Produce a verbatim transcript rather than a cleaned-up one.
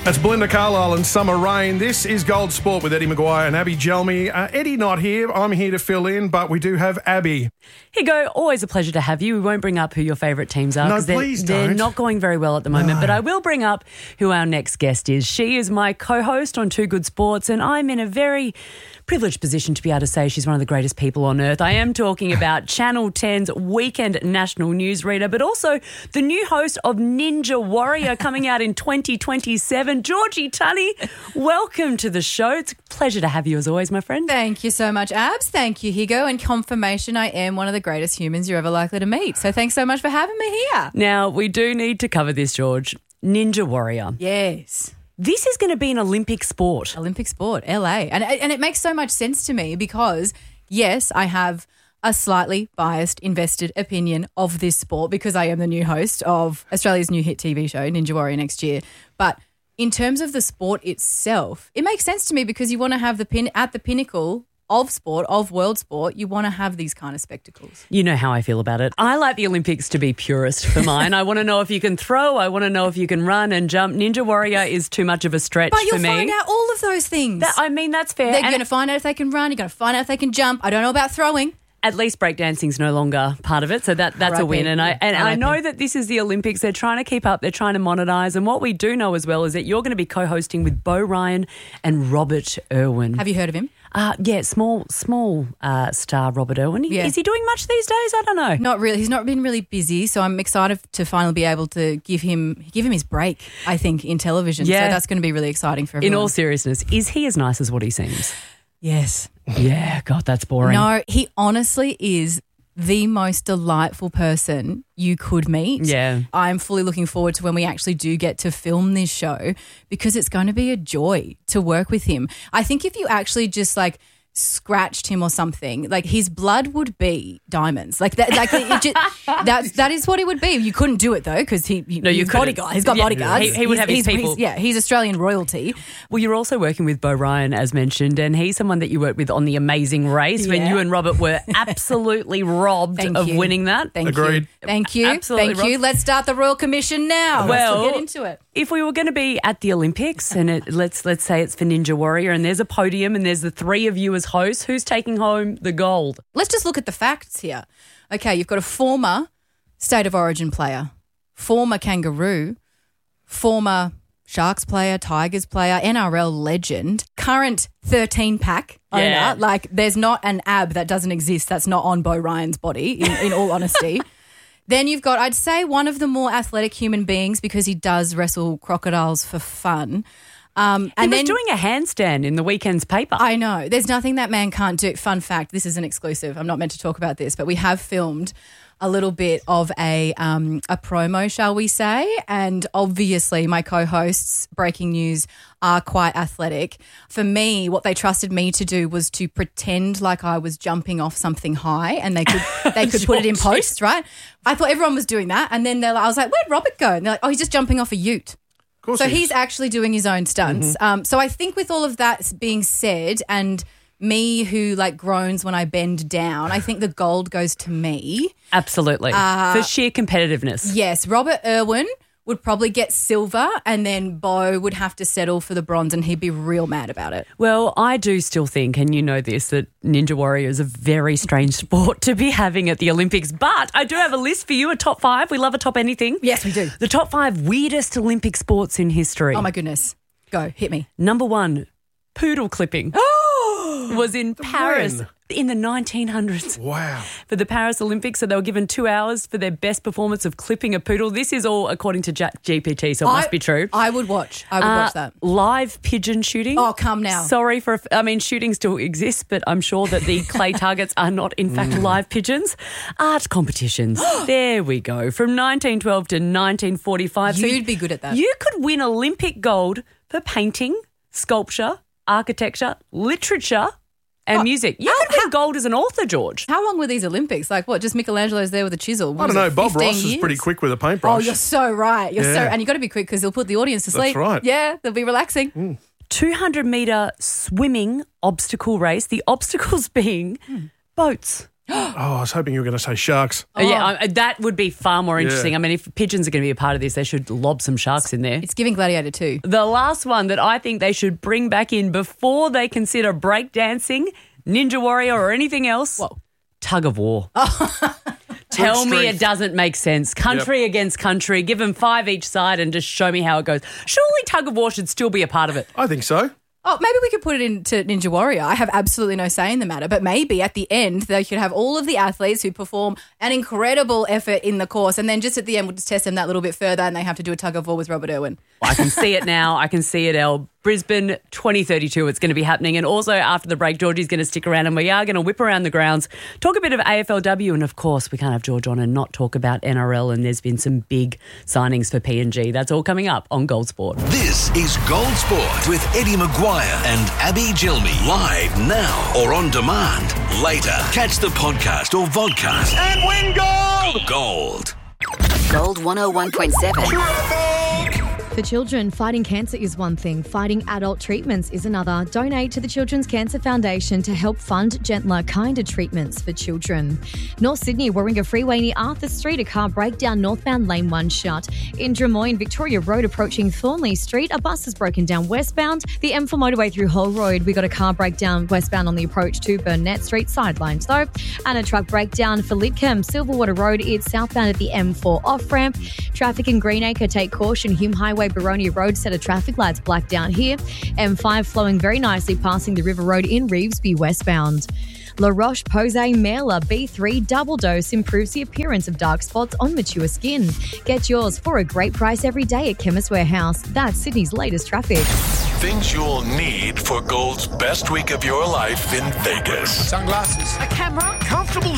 That's Belinda Carlisle and Summer Rain. This is Gold Sport with Eddie Maguire and Abby Gelmy. Uh, Eddie not here. I'm here to fill in, but we do have Abby. Here you go. Always a pleasure to have you. We won't bring up who your favourite teams are. No, 'cause they're, please They're don't. not going very well at the moment, No. but I will bring up who our next guest is. She is my co-host on Two Good Sports, and I'm in a very privileged position to be able to say she's one of the greatest people on earth. I am talking about Channel ten's Weekend National Newsreader, but also the new host of Ninja Warrior coming out in twenty twenty-seven. Georgie Tunney, welcome to the show. It's a pleasure to have you as always, my friend. Thank you so much, Abs. Thank you, Higo. And confirmation, I am one of the greatest humans you're ever likely to meet. So thanks so much for having me here. Now, we do need to cover this, George. Ninja Warrior. Yes. This is going to be an Olympic sport. Olympic sport, L A. And, and it makes so much sense to me because, yes, I have a slightly biased, invested opinion of this sport because I am the new host of Australia's new hit T V show, Ninja Warrior, next year. But in terms of the sport itself, it makes sense to me because you want to have the pin at the pinnacle of sport, of world sport, you want to have these kind of spectacles. You know how I feel about it. I like the Olympics to be purist for mine. I want to know if you can throw. I want to know if you can run and jump. Ninja Warrior is too much of a stretch But for you'll me. find out all of those things. That, I mean, that's fair. They're And going to find out if they can run. You're going to find out if they can jump. I don't know about throwing. at least breakdancing's no longer part of it, so that that's a win. And I and I know that this is the Olympics. They're trying to keep up. They're trying to monetize. And what we do know as well is that you're going to be co-hosting with Beau Ryan and Robert Irwin. Have you heard of him? Uh, yeah, small small uh, star Robert Irwin. Yeah. Is he doing much these days? I don't know. Not really. He's not been really busy, so I'm excited to finally be able to give him give him his break, I think, in television. Yeah. So that's going to be really exciting for everyone. In all seriousness, is he as nice as what he seems? Yes. Yeah, God, that's boring. No, he honestly is the most delightful person you could meet. Yeah. I'm fully looking forward to when we actually do get to film this show because it's going to be a joy to work with him. I think if you actually just like scratched him or something, like his blood would be diamonds. Like that, like it just, that, that is what it would be. You couldn't do it though because he, he No, you he's couldn't. bodyguard. He's got Yeah, bodyguards. he- he would He's- have his he's- people. he's- yeah, he's Australian royalty. Well, you're also working with Beau Ryan, as mentioned, and he's someone that you worked with on The Amazing Race when Yeah. you and Robert were absolutely robbed Thank of you. winning that. Thank Agreed. you. Thank you. Absolutely, Thank you. Rob. Let's start the Royal Commission now. Well, Let's get into it. If we were going to be at the Olympics and it, let's let's say it's for Ninja Warrior and there's a podium and there's the three of you as hosts, who's taking home the gold? Let's just look at the facts here. Okay, you've got a former State of Origin player, former Kangaroo, former Sharks player, Tigers player, N R L legend, current thirteen-pack owner. Yeah. Like, there's not an ab that doesn't exist that's not on Beau Ryan's body, in, in all honesty. Then you've got, I'd say, one of the more athletic human beings because he does wrestle crocodiles for fun. Um, He and was then, doing a handstand in the weekend's paper. I know. There's nothing that man can't do. Fun fact, this is an exclusive. I'm not meant to talk about this, but we have filmed a little bit of a um, a promo, shall we say, and obviously my co-hosts, Breaking News, are quite athletic. For me, what they trusted me to do was to pretend like I was jumping off something high and they could they could put it in post, right? I thought everyone was doing that, and then they're like, I was like, where'd Robert go? And they're like, oh, he's just jumping off a ute. Of course So he is. he's actually doing his own stunts. Mm-hmm. Um, so I think with all of that being said, and me who like groans when I bend down, I think the gold goes to me. Absolutely. Uh, for sheer competitiveness. Yes, Robert Irwin would probably get silver and then Beau would have to settle for the bronze and he'd be real mad about it. Well, I do still think, and you know this, that Ninja Warrior is a very strange sport to be having at the Olympics. But I do have a list for you, a top five. We love a top anything. Yes, we do. The top five weirdest Olympic sports in history. Oh my goodness. Go, hit me. Number one, poodle clipping. Was in Paris When? in the nineteen hundreds. Wow. For the Paris Olympics, so they were given two hours for their best performance of clipping a poodle. This is all according to Chat G P T, so it must I- be true. I would watch. I would Uh, watch that. Live pigeon shooting. Oh, come now. Sorry for, I mean, shooting still exists, but I'm sure that the clay targets are not, in fact, live pigeons. Art competitions. There we go. From nineteen twelve to nineteen forty-five. So You'd be good at that. You could win Olympic gold for painting, sculpture, architecture, literature, and Oh, music. You could win gold as an author, George. How long were these Olympics? Like what, just Michelangelo's there with a chisel? What I don't was know. it, Bob fifteen Ross is years? pretty quick with a paintbrush. Oh, you're so right. You're so, Yeah. and you got to be quick because he'll put the audience to That's sleep. right. Yeah, they'll be relaxing. two hundred metre swimming obstacle race. The obstacles being boats. Oh, I was hoping you were going to say sharks. Oh. Yeah, I, that would be far more interesting. Yeah. I mean, if pigeons are going to be a part of this, they should lob some sharks in there. It's giving Gladiator two. The last one that I think they should bring back in before they consider breakdancing, Ninja Warrior or anything else, Whoa. tug of war. Tell me it doesn't make sense. Country Yep. against country, give them five each side and just show me how it goes. Surely tug of war should still be a part of it. I think so. Oh, maybe we could put it into Ninja Warrior. I have absolutely no say in the matter, but maybe at the end they could have all of the athletes who perform an incredible effort in the course, and then just at the end we'll just test them that little bit further and they have to do a tug of war with Robert Irwin. I can see it now. I can see it, El. Brisbane twenty thirty-two, it's going to be happening. And also after the break, Georgie's going to stick around and we are going to whip around the grounds, talk a bit of A F L W, and of course we can't have George on and not talk about N R L, and there's been some big signings for P N G. That's all coming up on Gold Sport. This is Gold Sport with Eddie Maguire and Abby Gilmy. Live now or on demand later. Catch the podcast or vodcast and win gold. Gold. Gold one oh one point seven. For children, fighting cancer is one thing, fighting adult treatments is another. Donate to the Children's Cancer Foundation to help fund gentler, kinder treatments for children. North Sydney, Warringah Freeway near Arthur Street, a car breakdown northbound lane one shut. In Drummoyne, Victoria Road approaching Thornley Street, a bus has broken down westbound. The M four motorway through Hull Road, we got a car breakdown westbound on the approach to Burnett Street, sidelines though. And a truck breakdown for Lidcombe, Silverwater Road, it's southbound at the M four off-ramp. Traffic in Greenacre, take caution. Hume Highway, Baronia Road, set of traffic lights blacked out here. M five flowing very nicely passing the River Road in Revesby westbound. La Roche-Posay Mela B three double dose improves the appearance of dark spots on mature skin. Get yours for a great price every day at Chemist Warehouse. That's Sydney's latest traffic. Things you'll need for Gold's best week of your life in Vegas. Sunglasses. A camera. Comfortable